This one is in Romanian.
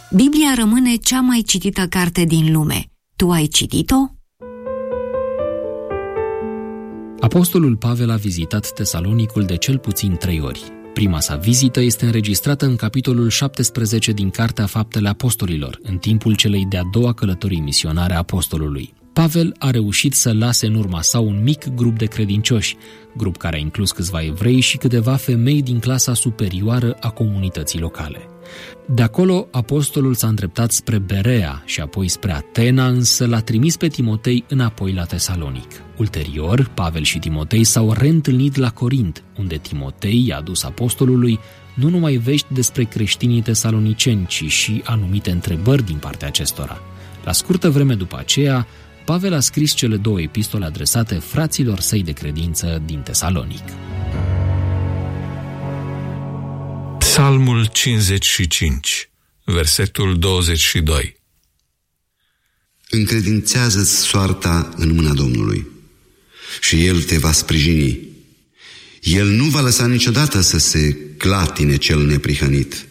Biblia rămâne cea mai citită carte din lume. Tu ai citit-o? Apostolul Pavel a vizitat Tesalonicul de cel puțin 3 ori. Prima sa vizită este înregistrată în capitolul 17 din Cartea Faptele Apostolilor, în timpul celei de-a doua călătorii misionare a apostolului. Pavel a reușit să lase în urma sa un mic grup de credincioși, grup care a inclus câțiva evrei și câteva femei din clasa superioară a comunității locale. De acolo, apostolul s-a îndreptat spre Berea și apoi spre Atena, însă l-a trimis pe Timotei înapoi la Tesalonic. Ulterior, Pavel și Timotei s-au reîntâlnit la Corint, unde Timotei i-a adus apostolului nu numai vești despre creștinii tesaloniceni, ci și anumite întrebări din partea acestora. La scurtă vreme după aceea, Pavel a scris cele 2 epistole adresate fraților săi de credință din Tesalonic. Psalmul 55, versetul 22. Încredințează-ți soarta în mâna Domnului și El te va sprijini. El nu va lăsa niciodată să se clatine cel neprihănit.